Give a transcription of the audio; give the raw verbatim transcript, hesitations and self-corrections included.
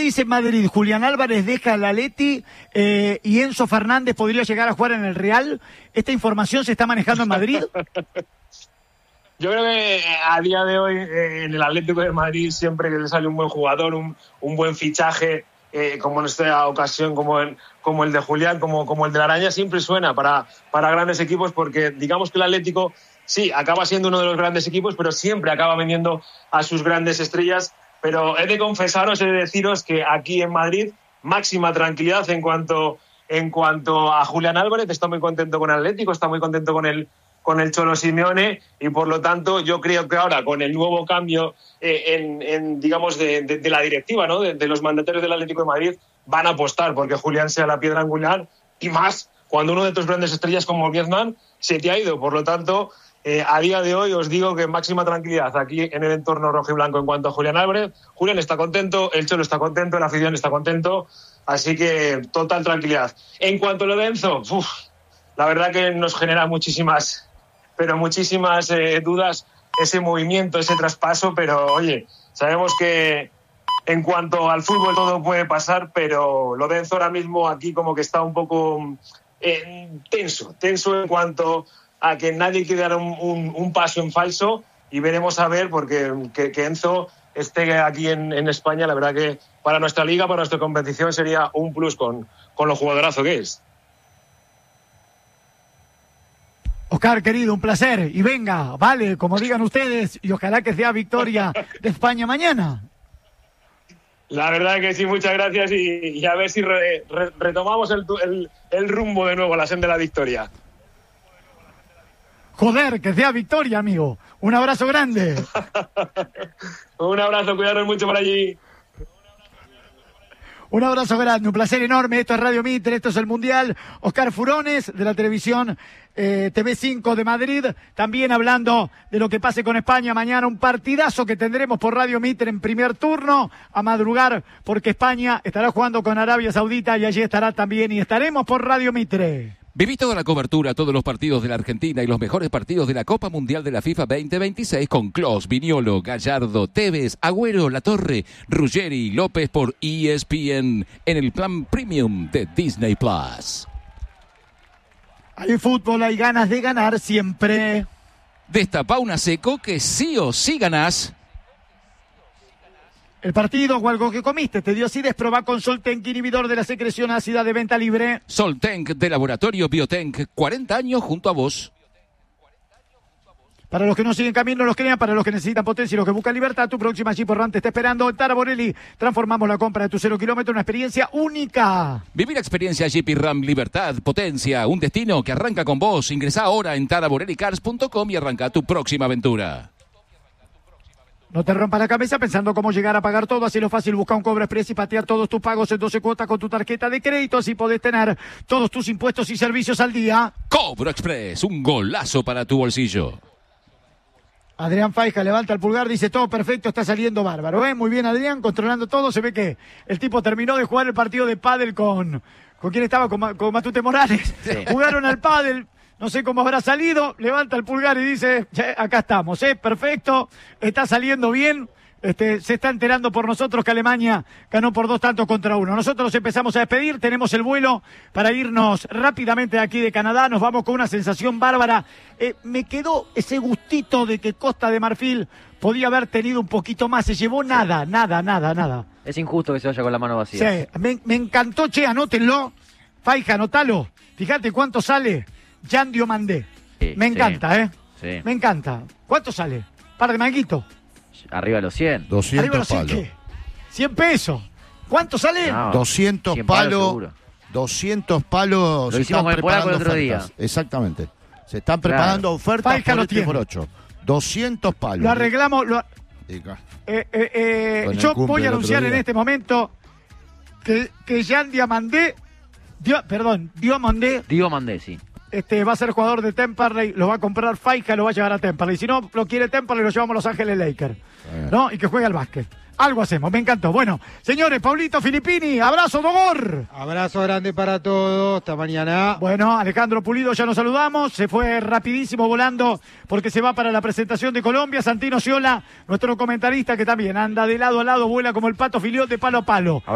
dice Madrid, Julián Álvarez deja al Atleti eh, y Enzo Fernández podría llegar a jugar en el Real. ¿Esta información se está manejando en Madrid? Yo creo que a día de hoy eh, en el Atlético de Madrid, siempre que le sale un buen jugador, un, un buen fichaje, eh, como en esta ocasión, como el, como el de Julián, como, como el de la Araña, siempre suena para, para grandes equipos, porque digamos que el Atlético sí acaba siendo uno de los grandes equipos, pero siempre acaba vendiendo a sus grandes estrellas. Pero he de confesaros, he de deciros que aquí en Madrid, máxima tranquilidad en cuanto, en cuanto a Julián Álvarez. Está muy contento con el Atlético, está muy contento con el con el Cholo Simeone, y por lo tanto yo creo que ahora con el nuevo cambio eh, en, en digamos de, de, de la directiva, ¿no? de, de los mandatarios del Atlético de Madrid, van a apostar porque Julián sea la piedra angular, y más cuando uno de tus grandes estrellas como Griezmann se te ha ido. Por lo tanto, eh, a día de hoy os digo que máxima tranquilidad aquí en el entorno rojo y blanco en cuanto a Julián Álvarez. Julián está contento, el Cholo está contento, la afición está contento, así que total tranquilidad. En cuanto a lo de Enzo, uf, la verdad que nos genera muchísimas pero muchísimas eh, dudas ese movimiento, ese traspaso, pero oye, sabemos que en cuanto al fútbol todo puede pasar, pero lo de Enzo ahora mismo aquí como que está un poco eh, tenso, tenso en cuanto a que nadie quiere dar un, un, un paso en falso, y veremos a ver, porque que, que Enzo esté aquí en, en España, la verdad que para nuestra liga, para nuestra competición sería un plus con, con lo jugadorazo que es. Oscar, querido, un placer. Y venga, vale, como digan ustedes, y ojalá que sea victoria de España mañana. La verdad que sí, muchas gracias, y, y a ver si re, re, retomamos el, el, el rumbo de nuevo, la senda de la victoria. Joder, que sea victoria, amigo. Un abrazo grande. Un abrazo, cuidaros mucho por allí. Un abrazo grande, un placer enorme. Esto es Radio Mitre, esto es el Mundial. Oscar Furones, de la televisión eh, T V cinco de Madrid, también hablando de lo que pase con España mañana. Un partidazo que tendremos por Radio Mitre en primer turno, a madrugar, porque España estará jugando con Arabia Saudita, y allí estará también, y estaremos por Radio Mitre. Viví toda la cobertura, todos los partidos de la Argentina y los mejores partidos de la Copa Mundial de la FIFA veinte veintiséis con Clos, Viñolo, Gallardo, Tevez, Agüero, Latorre, Ruggeri y López por E S P N en el plan premium de Disney Plus. Hay fútbol, hay ganas de ganar siempre. Destapa una seco que sí o sí ganás. El partido o algo que comiste te dio acidez, probá con Soltenk, inhibidor de la secreción ácida, de venta libre. Soltenk de Laboratorio Biotenk, cuarenta años junto a vos. Para los que no siguen camino, los crean, para los que necesitan potencia y los que buscan libertad, tu próxima Jeep Ram te está esperando. En Tara Borelli transformamos la compra de tu cero kilómetro en una experiencia única. Vivir la experiencia Jeep Ram, libertad, potencia, un destino que arranca con vos. Ingresá ahora en tara borelli cars punto com y arranca tu próxima aventura. No te rompas la cabeza pensando cómo llegar a pagar todo. Así lo fácil, busca un Cobro Express y patear todos tus pagos en doce cuotas con tu tarjeta de crédito. Así podés tener todos tus impuestos y servicios al día. Cobro Express, un golazo para tu bolsillo. Adrián Faija levanta el pulgar, dice todo perfecto, está saliendo bárbaro. ¿eh? Muy bien, Adrián, controlando todo. Se ve que el tipo terminó de jugar el partido de pádel con... ¿Con quién estaba? Con, con Matute Morales. Sí. Jugaron al pádel. No sé cómo habrá salido, levanta el pulgar y dice, acá estamos, ¿eh? Perfecto, está saliendo bien, este, se está enterando por nosotros que Alemania ganó por dos tantos contra uno. Nosotros nos empezamos a despedir, tenemos el vuelo para irnos rápidamente de aquí de Canadá, nos vamos con una sensación bárbara. Eh, me quedó ese gustito de que Costa de Marfil podía haber tenido un poquito más, se llevó nada, nada, nada, nada. Es injusto que se vaya con la mano vacía. Sí, me, me encantó, che, anótenlo, Faija, anótalo, fíjate cuánto sale. Jan Diomandé. Sí, me encanta, sí, ¿eh? Sí. Me encanta. ¿Cuánto sale? Par de manguitos. Arriba de los cien. doscientos Arriba de los cien, palos. ¿qué? cien pesos. ¿Cuánto sale? No, doscientos palos. doscientos palos. Lo hicimos con el polaco el otro ofertas. Día. Exactamente. Se están preparando claro. ofertas Faija por lo este tiene. por ocho. doscientos palos. Lo arreglamos. Lo... Eh, eh, eh, yo voy a anunciar en este momento que, que Jan Diomandé, Dio, perdón, Diomandé. Diomandé, sí. Este, va a ser jugador de Temperley, lo va a comprar Faija, lo va a llevar a Temperley. Si no lo quiere Temperley, lo llevamos a Los Ángeles Lakers, ¿no? Y que juegue al básquet. Algo hacemos, me encantó. Bueno, señores, Paulito Filippini, abrazo, Dogor. Abrazo grande para todos, hasta mañana. Bueno, Alejandro Pulido, ya nos saludamos. Se fue rapidísimo volando porque se va para la presentación de Colombia. Santino Ciola, nuestro comentarista, que también anda de lado a lado, vuela como el pato filión de palo a palo.